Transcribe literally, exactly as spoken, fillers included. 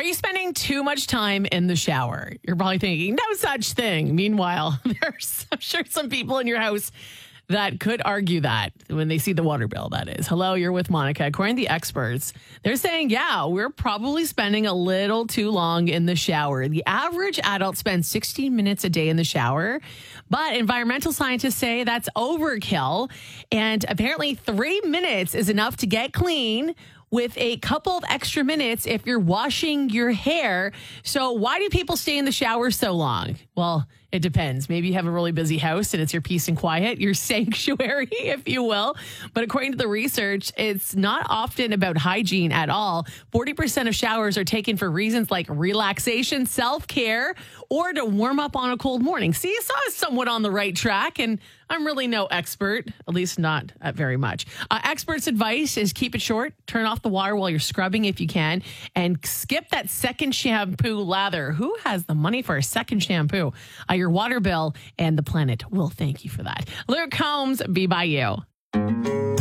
Are you spending too much time in the shower? You're probably thinking, no such thing. Meanwhile, there's, I'm sure, some people in your house that could argue that when they see the water bill, that is. Hello, you're with Monica. According to the experts, they're saying, yeah, we're probably spending a little too long in the shower. The average adult spends sixteen minutes a day in the shower, but environmental scientists say that's overkill. And apparently three minutes is enough to get clean, with a couple of extra minutes if you're washing your hair. So why do people stay in the shower so long? Well, it depends. Maybe you have a really busy house and it's your peace and quiet, your sanctuary, if you will. But according to the research, it's not often about hygiene at all. forty percent of showers are taken for reasons like relaxation, self-care, or to warm up on a cold morning. See, so I was somewhat on the right track, and I'm really no expert, at least not uh, very much. Uh, experts' advice is keep it short, turn off the water while you're scrubbing if you can, and skip that second shampoo lather. Who has the money for a second shampoo? Uh, your water bill and the planet will thank you for that. Luke Combs, Be By You.